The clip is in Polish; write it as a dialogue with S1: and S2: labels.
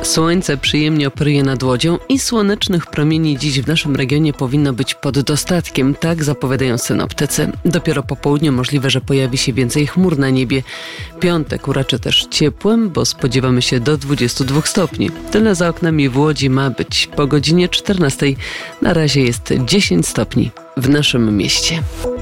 S1: Słońce przyjemnie operuje nad Łodzią i słonecznych promieni dziś w naszym regionie powinno być pod dostatkiem, tak zapowiadają synoptycy. Dopiero po południu możliwe, że pojawi się więcej chmur na niebie. Piątek uraczy też ciepłem, bo spodziewamy się do 22 stopni. Tyle za oknami w Łodzi ma być. Po godzinie 14 na razie jest 10 stopni w naszym mieście.